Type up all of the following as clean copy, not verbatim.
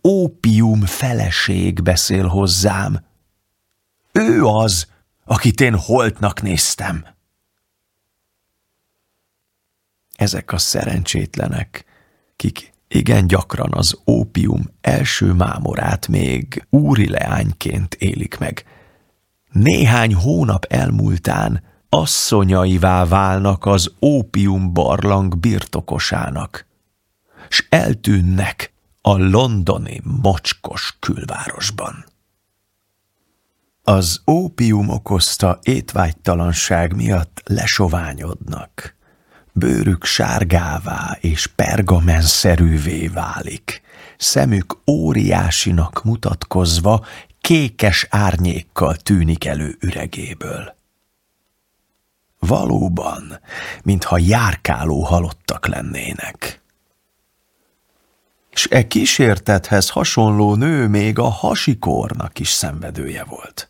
ópium feleség beszél hozzám. Ő az, akit én holtnak néztem. Ezek a szerencsétlenek, kik igen gyakran az ópium első mámorát még úri leányként élik meg, néhány hónap elmúltán asszonyaivá válnak az ópium barlang birtokosának, s eltűnnek a londoni mocskos külvárosban. Az ópium okozta étvágytalanság miatt lesoványodnak, bőrük sárgává és pergamenszerűvé válik, szemük óriásinak mutatkozva kékes árnyékkal tűnik elő üregéből. Valóban, mintha járkáló halottak lennének. S e kísértethez hasonló nő még a hasikornak is szenvedője volt.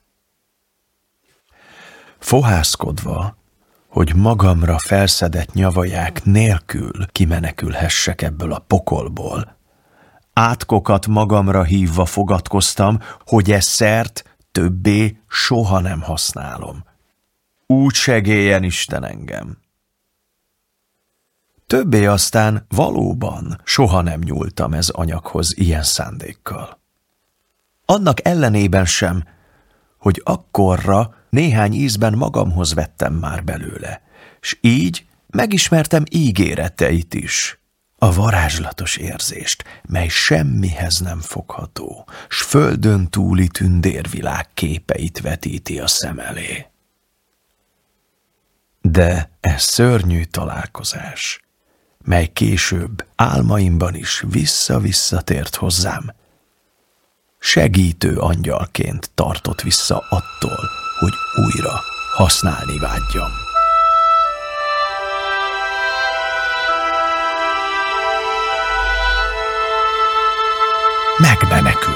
Fohászkodva, hogy magamra felszedett nyavaják nélkül kimenekülhessek ebből a pokolból, átkokat magamra hívva fogadkoztam, hogy e szert többé soha nem használom. Úgy segéljen Isten engem. Többé aztán valóban soha nem nyúltam ez anyaghoz ilyen szándékkal. Annak ellenében sem, hogy akkorra néhány ízben magamhoz vettem már belőle, s így megismertem ígéreteit is, a varázslatos érzést, mely semmihez nem fogható, s földön túli tündérvilág képeit vetíti a szem elé. De ez szörnyű találkozás, mely később álmaimban is vissza-visszatért hozzám, segítő angyalként tartott vissza attól, hogy újra használni vágyjam. Megmenekültem.